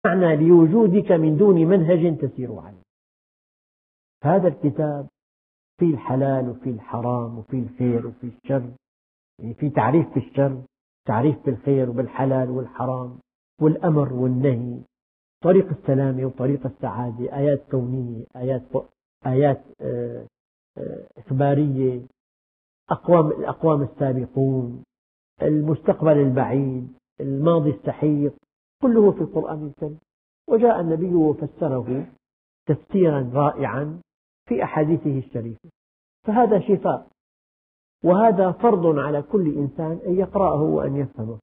معنى لوجودك من دون منهج تسير عليه. هذا الكتاب فيه الحلال وفيه الحرام وفيه الخير وفيه الشر، يعني في تعريف بالشر، تعريف بالخير وبالحلال والحرام والأمر والنهي، طريق السلامة وطريق السعادة، آيات كونية، آيات إخبارية، الأقوام السابقون، المستقبل البعيد، الماضي السحيق، كله في القرآن الكريم. وجاء النبي وفسره تفسيرا رائعا في أحاديثه الشريفة. فهذا شفاء، وهذا فرض على كل إنسان أن يقرأه وأن يفهمه.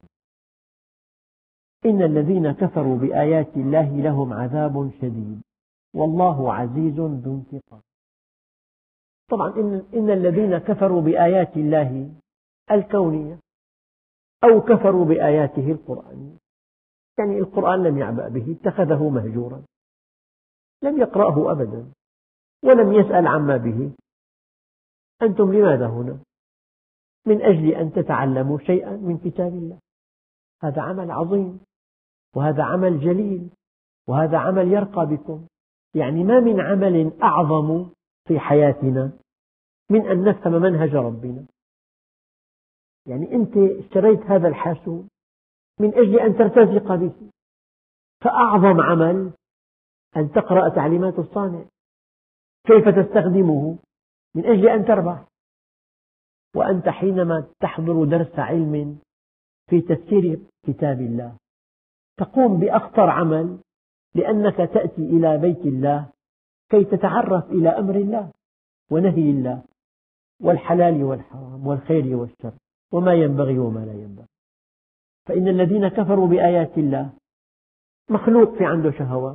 إن الذين كفروا بآيات الله لهم عذاب شديد والله عزيز ذو انتقام. طبعا إن الذين كفروا بآيات الله الكونية أو كفروا بآياته القرآنية، يعني القرآن لم يعبأ به، اتخذه مهجورا، لم يقرأه أبدا ولم يسأل عما به. أنتم لماذا هنا؟ من أجل أن تتعلموا شيئا من كتاب الله. هذا عمل عظيم، وهذا عمل جليل، وهذا عمل يرقى بكم. يعني ما من عمل أعظم في حياتنا من أن نفهم منهج ربنا. يعني أنت اشتريت هذا الحاسوب من أجل أن ترتزق به، فأعظم عمل أن تقرأ تعليمات الصانع كيف تستخدمه من أجل أن تربح. وأنت حينما تحضر درس علم في تفسير كتاب الله تقوم بأخطر عمل، لأنك تأتي إلى بيت الله كي تتعرف إلى أمر الله ونهي الله والحلال والحرام والخير والشر وما ينبغي وما لا ينبغي. فإن الذين كفروا بآيات الله مخلوق في عنده شهوات،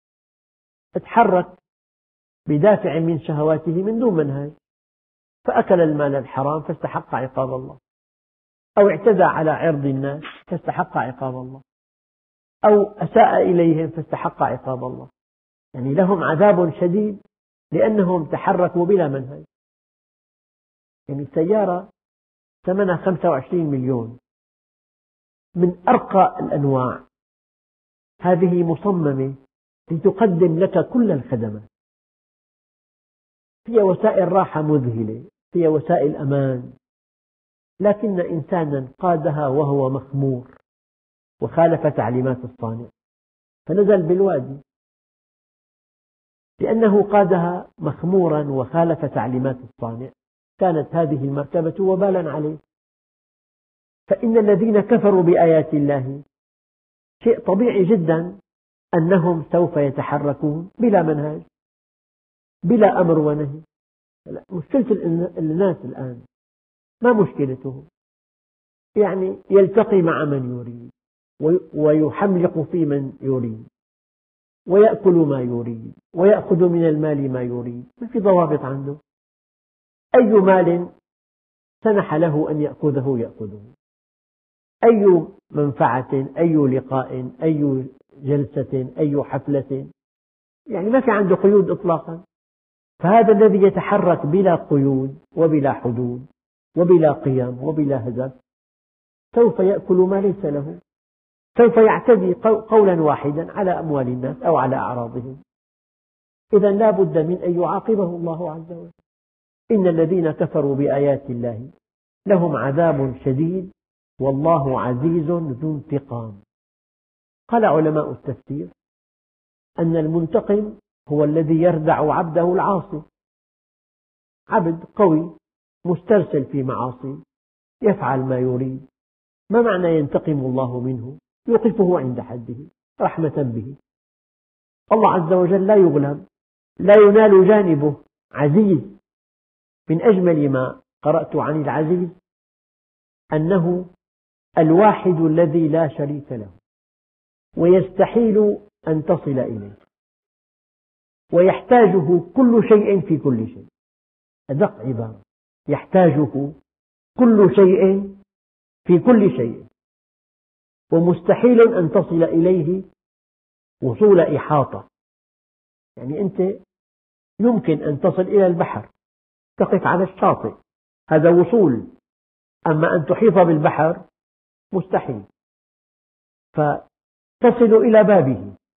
اتحرك بدافع من شهواته من دون منهج، فأكل المال الحرام فاستحق عقاب الله، أو اعتدى على عرض الناس فاستحق عقاب الله، أو أساء إليهم فاستحق عقاب الله. يعني لهم عذاب شديد لأنهم تحركوا بلا منهج. يعني السيارة ثمنها 25 مليون من أرقى الأنواع، هذه مصممة لتقدم لك كل الخدمات، فيها وسائل راحة مذهلة، فيها وسائل أمان، لكن إنسانا قادها وهو مخمور وخالف تعليمات الصانع فنزل بالوادي، لأنه قادها مخمورا وخالف تعليمات الصانع كانت هذه المركبة وبالا عليه. فإن الذين كفروا بآيات الله شيء طبيعي جدا أنهم سوف يتحركون بلا منهج، بلا أمر ونهي. مشكلة الناس الآن ما مشكلتهم، يعني يلتقي مع من يريد ويحملق في من يريد ويأكل ما يريد ويأخذ من المال ما يريد، ما في ضوابط عنده. أي مال سنح له أن يأخذه يأخذه، أي منفعة، أي لقاء، أي جلسة، أي حفلة، يعني ما في عنده قيود إطلاقا. فهذا الذي يتحرك بلا قيود وبلا حدود وبلا قيم وبلا هدف سوف يأكل ما ليس له، سوف يعتدي قولا واحدا على أموال الناس أو على أعراضهم. إذا لا بد من أن يعاقبه الله عز وجل. إن الذين كفروا بآيات الله لهم عذاب شديد والله عزيز ذو انتقام. قال علماء التفسير أن المنتقم هو الذي يردع عبده العاصي، عبد قوي مسترسل في معاصي يفعل ما يريد، ما معنى ينتقم الله منه؟ يوقفه عند حده رحمة به. الله عز وجل لا يغلب، لا ينال جانبه، عزيز. من أجمل ما قرأت عن العزيز أنه الواحد الذي لا شريك له، ويستحيل أن تصل إليه، ويحتاجه كل شيء في كل شيء. أدق عبارة، يحتاجه كل شيء في كل شيء، ومستحيل أن تصل إليه وصول إحاطة. يعني أنت يمكن أن تصل إلى البحر، تقف على الشاطئ، هذا وصول، أما أن تحيط بالبحر مستحيل. فتصل إلى بابه